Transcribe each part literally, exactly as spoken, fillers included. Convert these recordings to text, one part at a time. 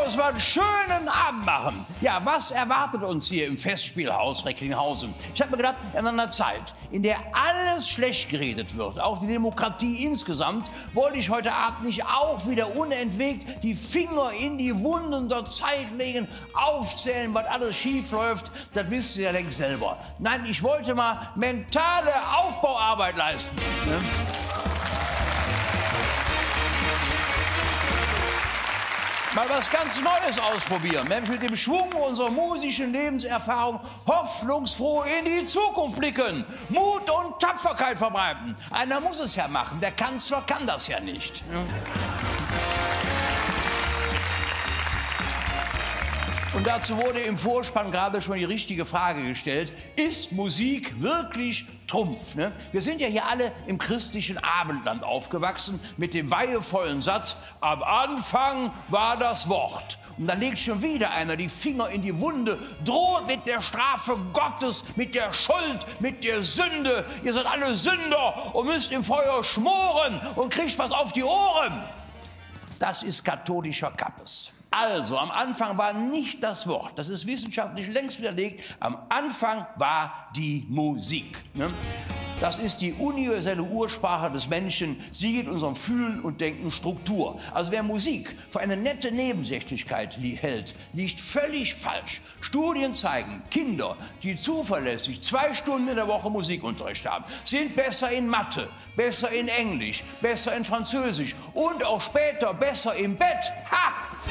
uns mal einen schönen Abend machen. Ja, was erwartet uns hier im Festspielhaus Recklinghausen? Ich habe mir gedacht, in einer Zeit, in der alles schlecht geredet wird, auch die Demokratie insgesamt, wollte ich heute Abend nicht auch wieder unentwegt die Finger in die Wunden der Zeit legen, aufzählen, was alles schief läuft. Das wisst ihr ja längst selber. Nein, ich wollte mal mentale Aufbauarbeit leisten. Ne? Mal was ganz Neues ausprobieren. Nämlich mit dem Schwung unserer musischen Lebenserfahrung hoffnungsfroh in die Zukunft blicken. Mut und Tapferkeit verbreiten. Einer muss es ja machen. Der Kanzler kann das ja nicht. Und dazu wurde im Vorspann gerade schon die richtige Frage gestellt. Ist Musik wirklich Trumpf? Ne? Wir sind ja hier alle im christlichen Abendland aufgewachsen mit dem weihevollen Satz, am Anfang war das Wort. Und dann legt schon wieder einer die Finger in die Wunde, droht mit der Strafe Gottes, mit der Schuld, mit der Sünde. Ihr seid alle Sünder und müsst im Feuer schmoren und kriegt was auf die Ohren. Das ist katholischer Kappes. Also, am Anfang war nicht das Wort, das ist wissenschaftlich längst widerlegt, am Anfang war die Musik. Ne? Das ist die universelle Ursprache des Menschen, sie gibt unserem Fühlen und Denken Struktur. Also wer Musik für eine nette Nebensächlichkeit li hält, liegt völlig falsch. Studien zeigen, Kinder, die zuverlässig zwei Stunden in der Woche Musikunterricht haben, sind besser in Mathe, besser in Englisch, besser in Französisch und auch später besser im Bett. Ha!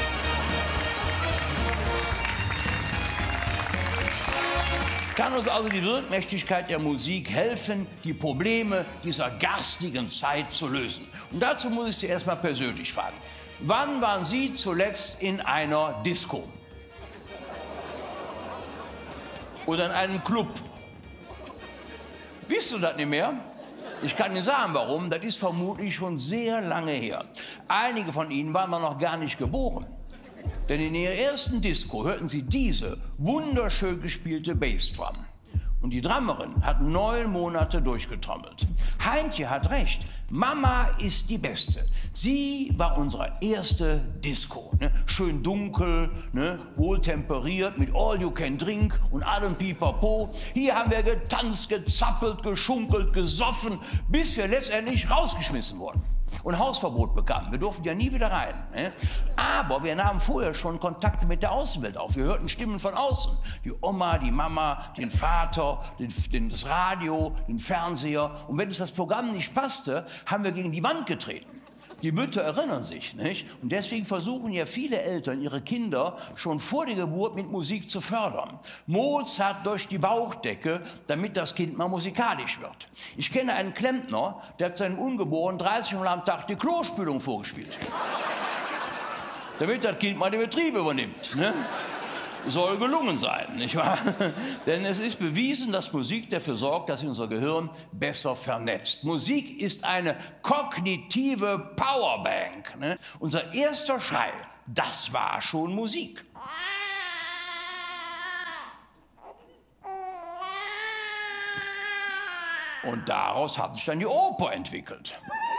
Kann uns also die Wirkmächtigkeit der Musik helfen, die Probleme dieser garstigen Zeit zu lösen. Und dazu muss ich Sie erst mal persönlich fragen. Wann waren Sie zuletzt in einer Disco? Oder in einem Club? Wisst du das nicht mehr? Ich kann Ihnen sagen, warum. Das ist vermutlich schon sehr lange her. Einige von Ihnen waren noch gar nicht geboren. Denn in ihrer ersten Disco hörten sie diese wunderschön gespielte Bassdrum. Und die Drummerin hat neun Monate durchgetrommelt. Heintje hat recht, Mama ist die Beste. Sie war unsere erste Disco. Ne? Schön dunkel, ne? Wohltemperiert, mit All You Can Drink und allem Pipapo. Hier haben wir getanzt, gezappelt, geschunkelt, gesoffen, bis wir letztendlich rausgeschmissen wurden und Hausverbot bekamen. Wir durften ja nie wieder rein. Ne? Aber wir nahmen vorher schon Kontakte mit der Außenwelt auf. Wir hörten Stimmen von außen. Die Oma, die Mama, den Vater, den, den, das Radio, den Fernseher. Und wenn uns das Programm nicht passte, haben wir gegen die Wand getreten. Die Mütter erinnern sich, nicht? Und deswegen versuchen ja viele Eltern, ihre Kinder schon vor der Geburt mit Musik zu fördern. Mozart durch die Bauchdecke, damit das Kind mal musikalisch wird. Ich kenne einen Klempner, der hat seinem Ungeborenen dreißig Mal am Tag die Klospülung vorgespielt. Damit das Kind mal den Betrieb übernimmt. Ne? Soll gelungen sein, nicht wahr? Denn es ist bewiesen, dass Musik dafür sorgt, dass sich unser Gehirn besser vernetzt. Musik ist eine kognitive Powerbank. Ne? Unser erster Schrei, das war schon Musik. Und daraus hat sich dann die Oper entwickelt.